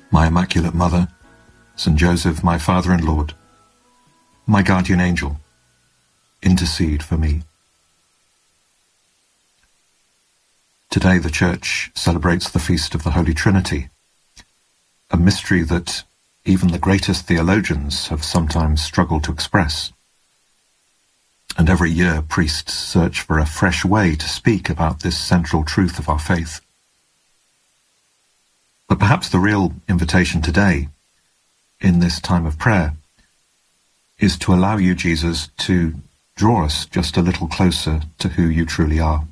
my Immaculate Mother, St. Joseph, my Father and Lord, my guardian angel, intercede for me. Today the Church celebrates the feast of the Holy Trinity, a mystery that even the greatest theologians have sometimes struggled to express. And every year priests search for a fresh way to speak about this central truth of our faith. But perhaps the real invitation today, in this time of prayer, is to allow you, Jesus, to draw us just a little closer to who you truly are.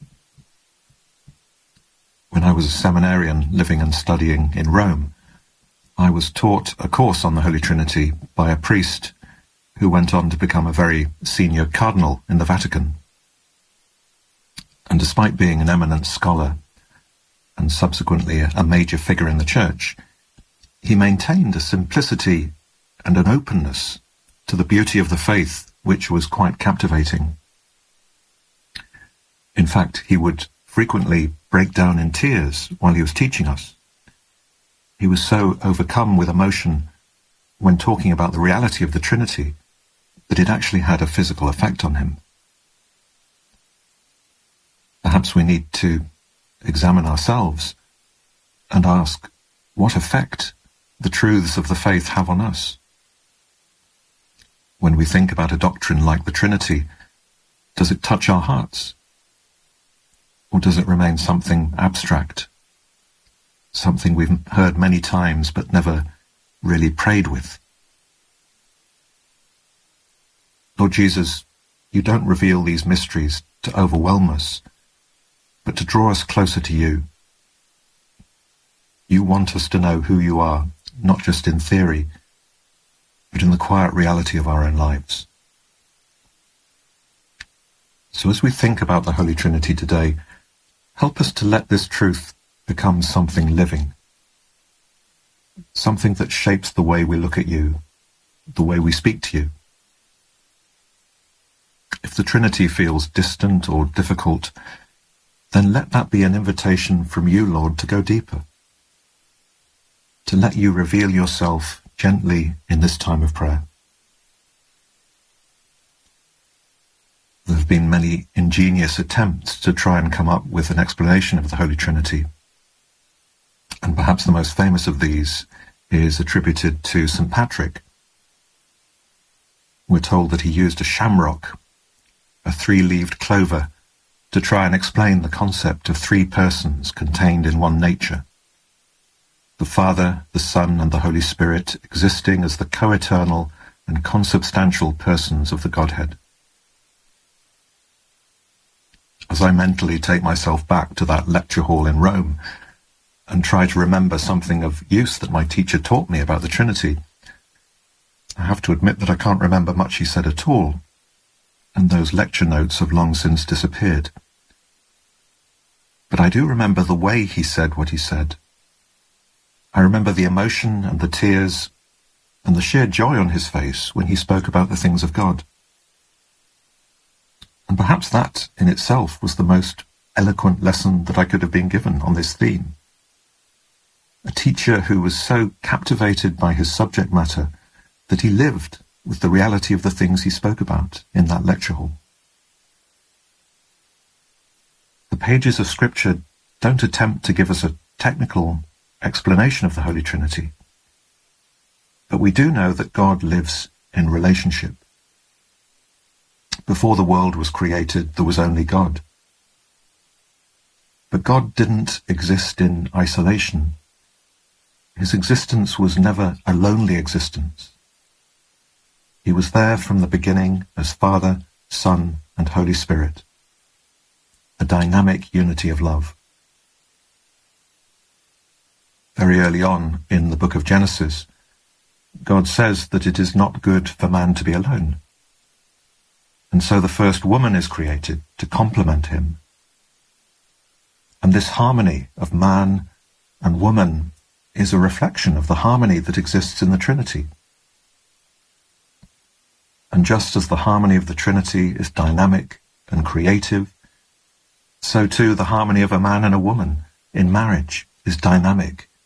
When I was a seminarian living and studying in Rome, I was taught a course on the Holy Trinity by a priest who went on to become a very senior cardinal in the Vatican. And despite being an eminent scholar and subsequently a major figure in the Church, he maintained a simplicity and an openness to the beauty of the faith which was quite captivating. In fact, he would frequently break down in tears while he was teaching us. He was so overcome with emotion when talking about the reality of the Trinity that it actually had a physical effect on him. Perhaps we need to examine ourselves and ask what effect the truths of the faith have on us. When we think about a doctrine like the Trinity, does it touch our hearts? Or does it remain something abstract, something we've heard many times but never really prayed with? Lord Jesus, you don't reveal these mysteries to overwhelm us, but to draw us closer to you. You want us to know who you are, not just in theory, but in the quiet reality of our own lives. So as we think about the Holy Trinity today, help us to let this truth become something living, something that shapes the way we look at you, the way we speak to you. If the Trinity feels distant or difficult, then let that be an invitation from you, Lord, to go deeper, to let you reveal yourself gently in this time of prayer. There have been many ingenious attempts to try and come up with an explanation of the Holy Trinity, and perhaps the most famous of these is attributed to St. Patrick. We're told that he used a shamrock, a three-leaved clover, to try and explain the concept of three persons contained in one nature: the Father, the Son, and the Holy Spirit existing as the co-eternal and consubstantial persons of the Godhead. As I mentally take myself back to that lecture hall in Rome and try to remember something of use that my teacher taught me about the Trinity, I have to admit that I can't remember much he said at all, and those lecture notes have long since disappeared. But I do remember the way he said what he said. I remember the emotion and the tears and the sheer joy on his face when he spoke about the things of God. And perhaps that in itself was the most eloquent lesson that I could have been given on this theme. A teacher who was so captivated by his subject matter that he lived with the reality of the things he spoke about in that lecture hall. The pages of Scripture don't attempt to give us a technical explanation of the Holy Trinity, but we do know that God lives in relationship. Before the world was created, there was only God. But God didn't exist in isolation. His existence was never a lonely existence. He was there from the beginning as Father, Son, and Holy Spirit, a dynamic unity of love. Very early on in the book of Genesis, God says that it is not good for man to be alone. And so the first woman is created to complement him. And this harmony of man and woman is a reflection of the harmony that exists in the Trinity. And just as the harmony of the Trinity is dynamic and creative, so too the harmony of a man and a woman in marriage is dynamic